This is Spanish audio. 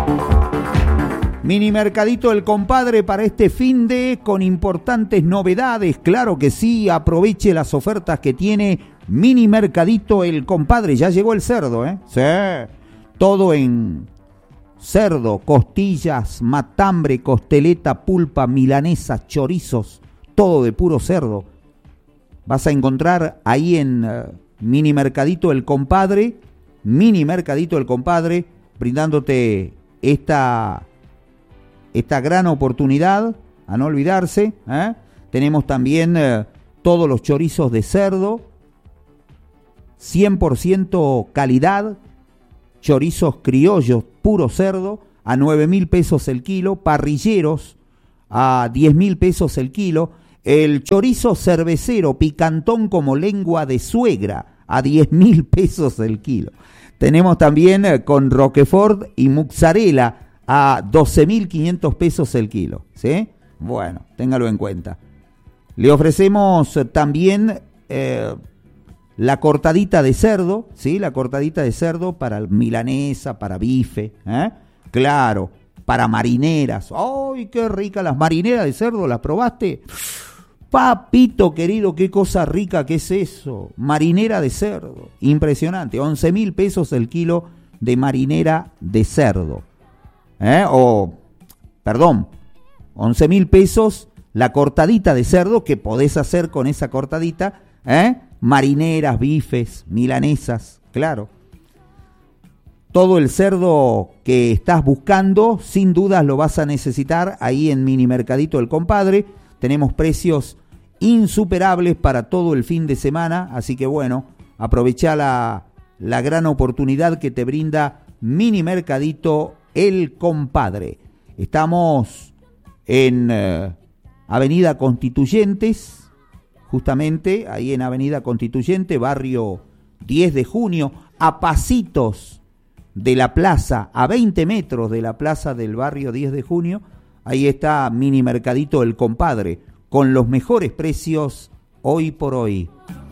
Mini Mercadito El Compadre para este fin de con importantes novedades. Claro que sí, aproveche las ofertas que tiene Mini Mercadito El Compadre. Ya llegó el cerdo, ¿eh? Sí, todo en cerdo, costillas, matambre, costeleta, pulpa, milanesa, chorizos, todo de puro cerdo. Vas a encontrar ahí en Mini Mercadito El Compadre, brindándote esta gran oportunidad, a no olvidarse. Tenemos también todos los chorizos de cerdo, 100% calidad, chorizos criollos, puro cerdo, a 9.000 pesos el kilo, parrilleros a 10.000 pesos el kilo, el chorizo cervecero picantón como lengua de suegra a 10.000 pesos el kilo. Tenemos también con Roquefort y mozzarella a 12.500 pesos el kilo, ¿sí? Bueno, téngalo en cuenta. Le ofrecemos también la cortadita de cerdo, ¿sí? La cortadita de cerdo para milanesa, para bife, claro, para marineras. ¡Ay, qué rica las marineras de cerdo! ¿Las probaste? Papito querido, qué cosa rica que es eso. Marinera de cerdo, impresionante. 11.000 pesos el kilo de marinera de cerdo. 11.000 pesos la cortadita de cerdo que podés hacer con esa cortadita, marineras, bifes, milanesas, claro. Todo el cerdo que estás buscando, sin dudas lo vas a necesitar ahí en Mini Mercadito El Compadre. Tenemos precios insuperables para todo el fin de semana, así que bueno, aprovecha la gran oportunidad que te brinda Mini Mercadito El Compadre. Estamos en Avenida Constituyentes, justamente ahí en Avenida Constituyente, barrio 10 de junio, a pasitos de la plaza, a 20 metros de la plaza del barrio 10 de junio. Ahí está Mini Mercadito El Compadre, con los mejores precios hoy por hoy.